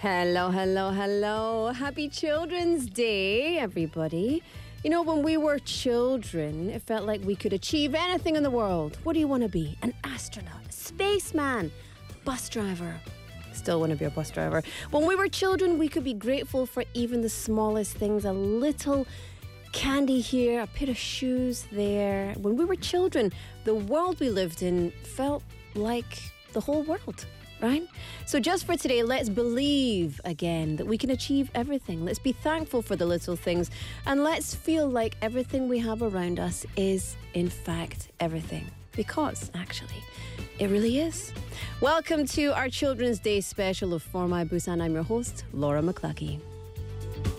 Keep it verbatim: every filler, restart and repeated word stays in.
Hello, hello, hello. Happy Children's Day, everybody. You know, when we were children, it felt like we could achieve anything in the world. What do you want to be? An astronaut, a spaceman, bus driver. Still want to be a bus driver. When we were children, we could be grateful for even the smallest things. A little candy here, a pair of shoes there. When we were children, the world we lived in felt like the whole world. Right? So just for today, let's believe again that we can achieve everything. Let's be thankful for the little things, and let's feel like everything we have around us is, in fact, everything. Because, actually, it really is. Welcome to our Children's Day special of For My Busan. I'm your host, Laura McCluskey.